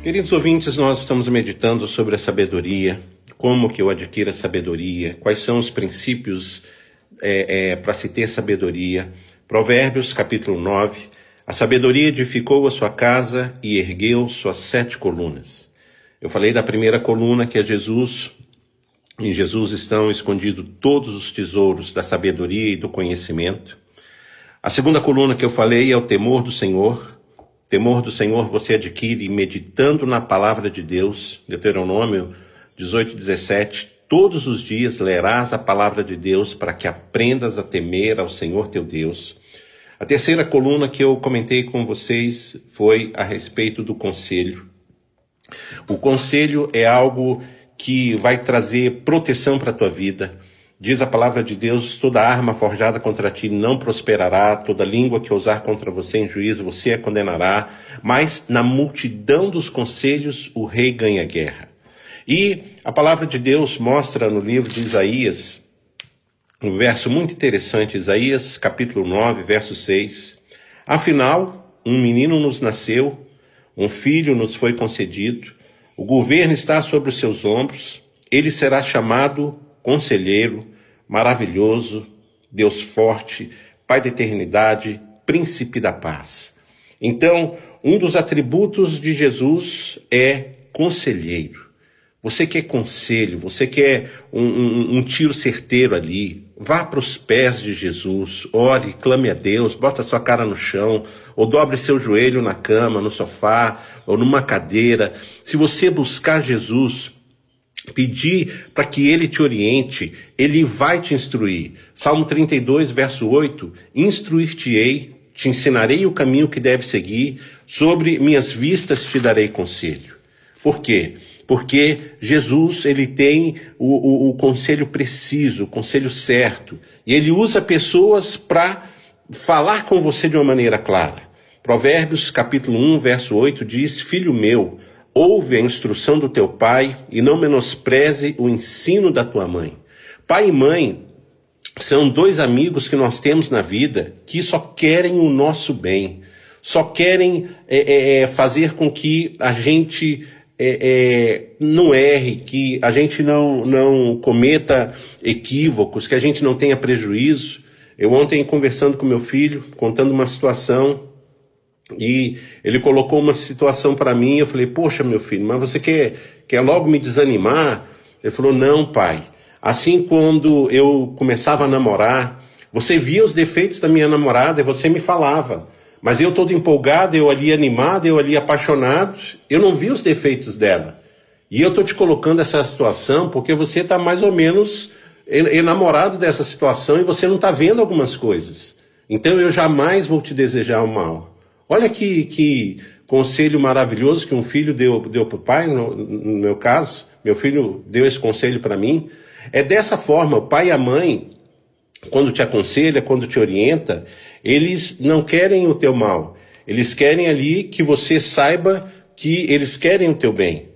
Queridos ouvintes, nós estamos meditando sobre a sabedoria, como que eu adquiro a sabedoria, quais são os princípios para se ter sabedoria. Provérbios, capítulo 9, a sabedoria edificou a sua casa e ergueu suas 7 colunas. Eu falei da primeira coluna, que é Jesus. Em Jesus estão escondidos todos os tesouros da sabedoria e do conhecimento. A segunda coluna que eu falei é o temor do Senhor. Temor do Senhor você adquire meditando na palavra de Deus. Deuteronômio 18:17. Todos os dias lerás a palavra de Deus para que aprendas a temer ao Senhor teu Deus. A terceira coluna que eu comentei com vocês foi a respeito do conselho. O conselho é algo que vai trazer proteção para a tua vida. Diz a palavra de Deus, toda arma forjada contra ti não prosperará, toda língua que ousar contra você em juízo você a condenará, mas na multidão dos conselhos o rei ganha guerra. E a palavra de Deus mostra no livro de Isaías, um verso muito interessante, Isaías capítulo 9, verso 6. Afinal, um menino nos nasceu, um filho nos foi concedido, o governo está sobre os seus ombros, ele será chamado Conselheiro, Maravilhoso, Deus Forte, Pai da Eternidade, Príncipe da Paz. Então, um dos atributos de Jesus é conselheiro. Você quer conselho, você quer um tiro certeiro ali, vá para os pés de Jesus, ore, clame a Deus, bota sua cara no chão, ou dobre seu joelho na cama, no sofá, ou numa cadeira. Se você buscar Jesus, pedir para que ele te oriente, ele vai te instruir. Salmo 32, verso 8, instruir-te-ei, te ensinarei o caminho que deve seguir, sobre minhas vistas te darei conselho. Por quê? Porque Jesus, ele tem o conselho preciso, o conselho certo. E ele usa pessoas para falar com você de uma maneira clara. Provérbios, capítulo 1, verso 8, diz, filho meu, ouve a instrução do teu pai e não menospreze o ensino da tua mãe. Pai e mãe são 2 amigos que nós temos na vida que só querem o nosso bem. Só querem fazer com que a gente não erre, que a gente não cometa equívocos, que a gente não tenha prejuízo. Eu ontem conversando com meu filho, contando uma situação, e ele colocou uma situação para mim, eu falei, poxa meu filho, mas você quer logo me desanimar? Ele falou, não pai, assim quando eu começava a namorar, você via os defeitos da minha namorada e você me falava, mas eu todo empolgado, eu ali animado, eu ali apaixonado, eu não vi os defeitos dela. E eu estou te colocando essa situação porque você está mais ou menos enamorado dessa situação e você não está vendo algumas coisas. Então eu jamais vou te desejar o mal. Olha que conselho maravilhoso que um filho deu para o pai, no meu caso, meu filho deu esse conselho para mim. É dessa forma, o pai e a mãe, quando te aconselha, quando te orienta, eles não querem o teu mal. Eles querem ali que você saiba que eles querem o teu bem.